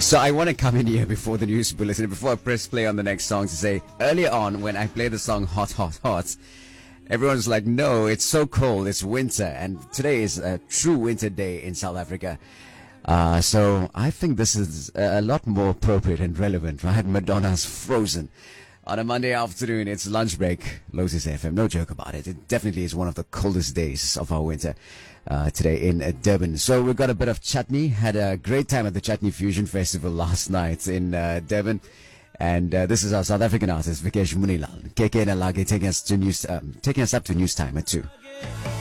So I want to come in here before the news bulletin, before I press play on the next song, to say earlier on when I play the song Hot, Hot, Hot, everyone's like, no, it's so cold, it's winter. And today is a true winter day in South Africa. So I think this is a lot more appropriate and relevant, right? Madonna's Frozen. On a Monday afternoon, it's lunch break, Lotus FM. No joke about it. It definitely is one of the coldest days of our winter today in Durban. So we've got a bit of chutney. Had a great time at the Chutney Fusion Festival last night in Durban. And this is our South African artist, Vikesh Munilal. KK Nalagi taking us up to news time at 2.